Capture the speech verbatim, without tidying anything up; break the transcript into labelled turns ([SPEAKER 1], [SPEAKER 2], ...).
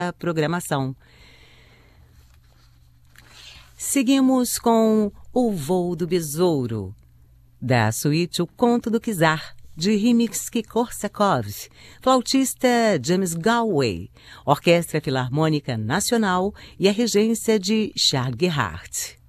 [SPEAKER 1] a programação. Seguimos com O Voo do Besouro, da suíte O Conto do Czar, de Rimsky-Korsakov, flautista James Galway, Orquestra Filarmônica Nacional e a regência de Charles Gerhardt.